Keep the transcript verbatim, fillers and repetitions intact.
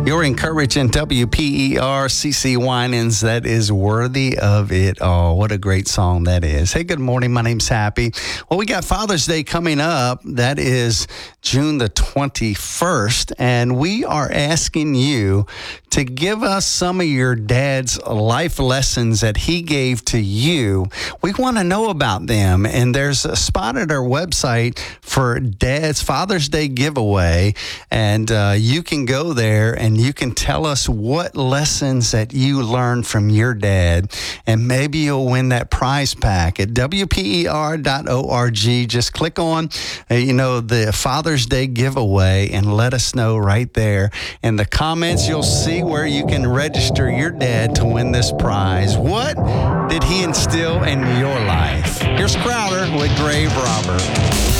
You're encouraging W P E R, C C Winans. That is worthy of it all. What a great song that is. Hey, good morning. My name's Happy. Well, we got Father's Day coming up. That is June the twenty-first. And we are asking you to give us some of your dad's life lessons that he gave to you. We want to know about them. And there's a spot at our website for Dad's Father's Day giveaway. And uh, you can go there and you can tell us what lessons that you learned from your dad. And maybe you'll win that prize pack at W P E R dot org. Just click on, uh, you know, the Father's Day giveaway and let us know right there. In the comments, you'll see where you can register your dad to win this prize. What did he instill in your life? Here's Crowder with Grave Robber.